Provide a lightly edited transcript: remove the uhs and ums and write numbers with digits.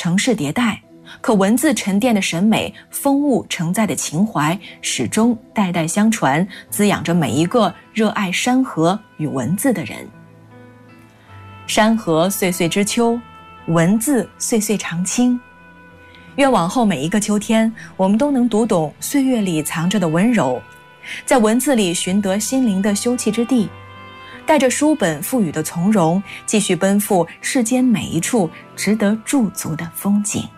城市迭代，可文字沉淀的审美，风物承载的情怀，始终代代相传，滋养着每一个热爱山河与文字的人。山河岁岁知秋，文字岁岁常青。愿往后每一个秋天，我们都能读懂岁月里藏着的温柔，在文字里寻得心灵的休憩之地，带着书本赋予的从容，继续奔赴世间每一处值得驻足的风景。